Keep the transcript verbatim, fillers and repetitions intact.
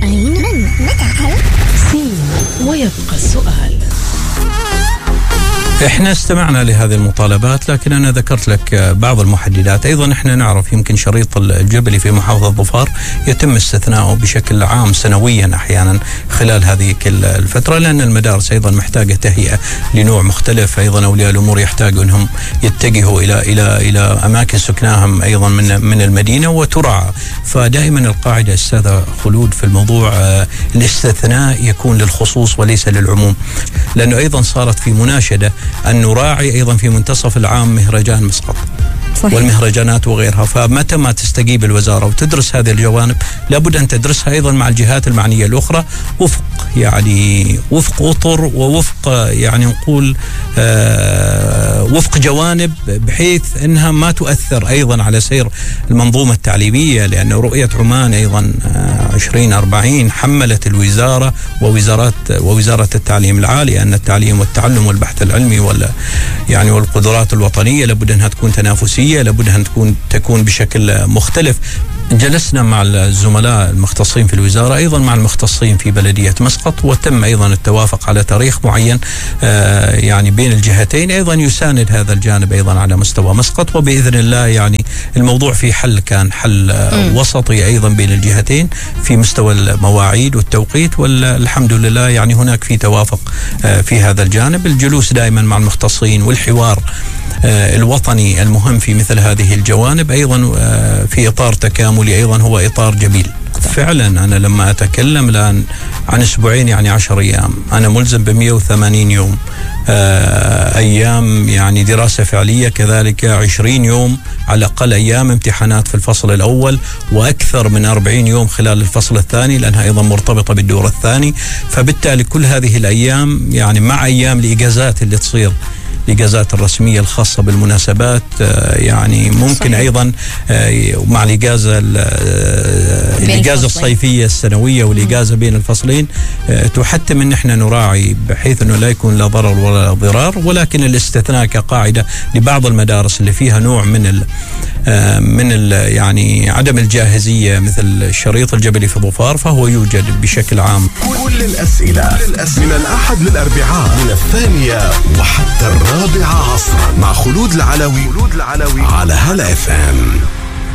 أين من متى أين سين ويبقى السؤال. احنا استمعنا لهذه المطالبات، لكن انا ذكرت لك بعض المحددات. ايضا احنا نعرف يمكن شريط الجبلي في محافظة ظفار يتم استثناءه بشكل عام سنويا احيانا خلال هذه الفترة، لان المدارس ايضا محتاجة تهيئة لنوع مختلف. ايضا اولياء الامور يحتاجوا انهم يتجهوا الى الى الى اماكن سكناهم ايضا من من المدينة وترعى. فدائما القاعدة استاذ خلود في الموضوع الاستثناء يكون للخصوص وليس للعموم، لانه ايضا صارت في مناشدة أن نراعي أيضا في منتصف العام مهرجان مسقط صحيح. والمهرجانات وغيرها. فمتى ما تستجيب الوزارة وتدرس هذه الجوانب لابد أن تدرسها أيضا مع الجهات المعنية الأخرى وفق يعني وفق أطر ووفق يعني نقول آه وفق جوانب بحيث أنها ما تؤثر أيضا على سير المنظومة التعليمية. لأن رؤية عمان أيضا عشرين أربعين حملت الوزارة ووزارات ووزارة التعليم العالي أن التعليم والتعلم والبحث العلمي ولا يعني والقدرات الوطنية لابد أنها تكون تنافسية، لابد أن تكون تكون بشكل مختلف. جلسنا مع الزملاء المختصين في الوزارة أيضا مع المختصين في بلدية مسقط، وتم أيضا التوافق على تاريخ معين آه يعني بين الجهتين أيضا يساند هذا الجانب أيضا على مستوى مسقط. وبإذن الله يعني الموضوع في حل كان حل آه وسطي أيضا بين الجهتين في مستوى المواعيد والتوقيت، والحمد لله يعني هناك في توافق آه في هذا الجانب. الجلوس دائما مع المختصين والحوار آه الوطني المهم في مثل هذه الجوانب أيضا آه في إطار تكاملي أيضا هو إطار جميل. فعلا أنا لما أتكلم الآن عن أسبوعين يعني عشر أيام، أنا ملزم بمئة وثمانين يوم آه أيام يعني دراسة فعلية، كذلك عشرين يوم على الأقل أيام امتحانات في الفصل الأول، وأكثر من أربعين يوم خلال الفصل الثاني لأنها أيضا مرتبطة بالدور الثاني. فبالتالي كل هذه الأيام يعني مع أيام الإجازات اللي تصير الإجازات الرسمية الخاصة بالمناسبات يعني ممكن صحيح. أيضا مع الإجازة الإجازة الصيفية السنوية والإجازة بين الفصلين تحتم أن احنا نراعي بحيث أنه لا يكون لا ضرر ولا ضرار. ولكن الاستثناء كقاعدة لبعض المدارس اللي فيها نوع من ال من ال يعني عدم الجاهزية مثل الشريط الجبلي في ظفار فهو يوجد بشكل عام. كل الأسئلة من الأحد للأربعاء من الثانية وحتى الرابعة عصرا مع خلود العلوي على هلا اف ام.